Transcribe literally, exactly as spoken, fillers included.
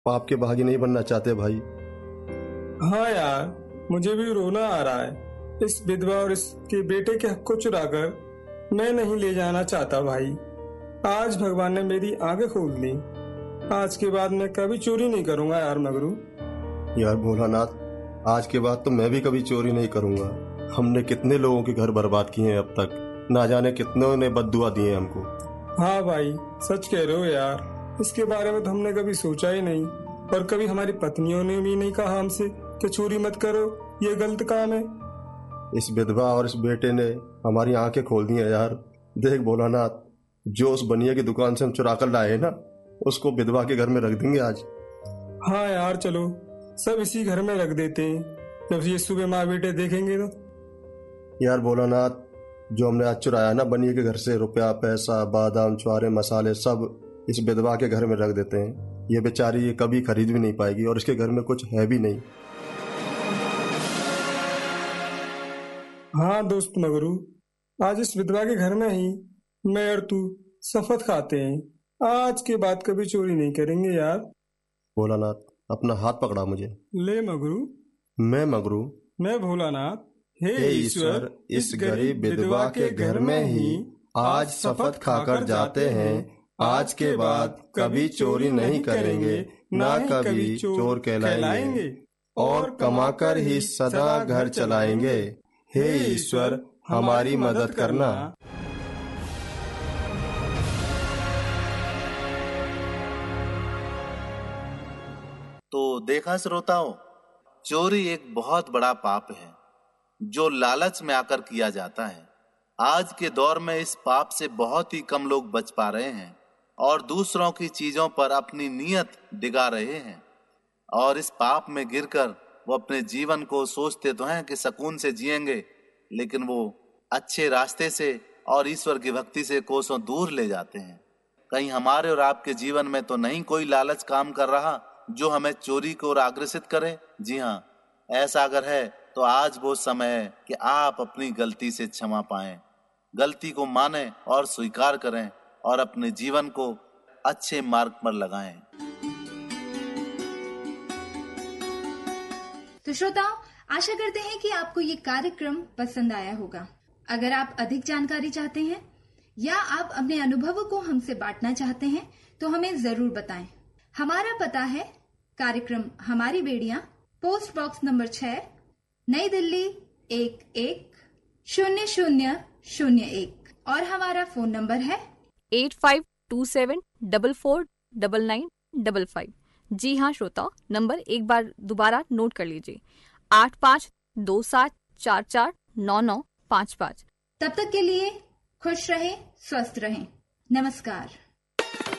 पाप के भागी नहीं बनना चाहते भाई। हाँ यार, मुझे भी रोना आ रहा है। इस विधवा और इसके बेटे के हक को चुराकर मैं नहीं ले जाना चाहता भाई। आज भगवान ने मेरी आंखें खोल दी। आज के बाद मैं कभी चोरी नहीं करूंगा यार मगरू। यार भोलानाथ, आज के बाद तो मैं भी कभी चोरी नहीं करूंगा। हमने कितने लोगों के घर बर्बाद किए हैं अब तक, ना जाने कितनों ने बद्दुआ दिए हमको। हाँ भाई, सच कह रहे हो यार। इसके बारे में तो हमने कभी सोचा ही नहीं, और कभी हमारी पत्नियों ने भी नहीं कहा हमसे कि चोरी मत करो, ये गलत काम है। इस विधवा और इस बेटे ने हमारी आंखें खोल दी हैं यार। देख भोलानाथ, जो उस बनिया की दुकान से हम चुरा कर लाए ना, उसको विधवा के घर में रख देंगे आज। हाँ यार, चलो सब इसी घर में रख देते हैं। जब ये सुबह माँ बेटे देखेंगे तो। यार भोलानाथ, जो हमने आज चुराया ना बनिया के घर से, रुपया पैसा बादाम छुआरे मसाले सब इस विधवा के घर में रख देते हैं। ये बेचारी ये कभी खरीद भी नहीं पाएगी, और इसके घर में कुछ है भी नहीं। हाँ दोस्त मगरू, आज इस विधवा के घर में ही मैं और तू शपथ खाते हैं, आज के बाद कभी चोरी नहीं करेंगे यार। भोलानाथ, अपना हाथ पकड़ा मुझे। ले मगरू। मैं मगरू। मैं भोलानाथ। हे हे ईश्वर, इस गरीब विधवा के घर में ही आज शपथ खाकर जाते हैं, आज के बाद कभी चोरी नहीं करेंगे, ना कभी चोर कहलाएंगे, और कमाकर ही सदा घर चलाएंगे। हे ईश्वर, हमारी मदद करना। तो देखा श्रोताओं, चोरी एक बहुत बड़ा पाप है जो लालच में आकर किया जाता है। आज के दौर में इस पाप से बहुत ही कम लोग बच पा रहे हैं और दूसरों की चीजों पर अपनी नीयत दिगा रहे हैं, और इस पाप में गिरकर वो अपने जीवन को सोचते तो हैं कि सुकून से जिएंगे, लेकिन वो अच्छे रास्ते से और ईश्वर की भक्ति से कोसों दूर ले जाते हैं। कहीं हमारे और आपके जीवन में तो नहीं कोई लालच काम कर रहा जो हमें चोरी की ओर अग्रसित करे? जी हाँ, ऐसा अगर है तो आज वो समय है कि आप अपनी गलती से क्षमा पाएं, गलती को मानें और स्वीकार करें, और अपने जीवन को अच्छे मार्ग पर लगाएं। तो श्रोताओं, आशा करते हैं कि आपको ये कार्यक्रम पसंद आया होगा। अगर आप अधिक जानकारी चाहते हैं या आप अपने अनुभवों को हमसे बांटना चाहते हैं तो हमें जरूर बताएं। हमारा पता है कार्यक्रम हमारी बेड़ियां, पोस्ट बॉक्स नंबर छह, नई दिल्ली एक एक शून्य शून्य शून्य एक, और हमारा फोन नंबर है eight five to seven double four double nine double five. जी हाँ श्रोता, नंबर एक बार दोबारा नोट कर लीजिए, आठ पाँच दो सात चार चार नौ नौ पाँच पाँच। तब तक के लिए खुश रहें, स्वस्थ रहें। नमस्कार।